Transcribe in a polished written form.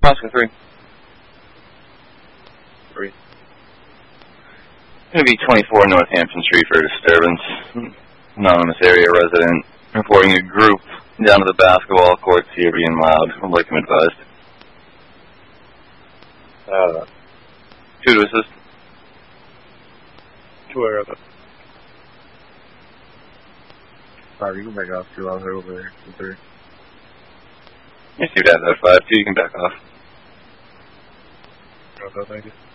Oscar 3. 3. Going to be 24 Northampton Street for disturbance. Anonymous area resident reporting a group down to the basketball courts here being loud. I'd like him advised. 2 to assist. 2 aware of it. 5, you can back off 2. I'll head over there. 3. Yes, you'd have that 5. 2, you can back off. Okay, thank you.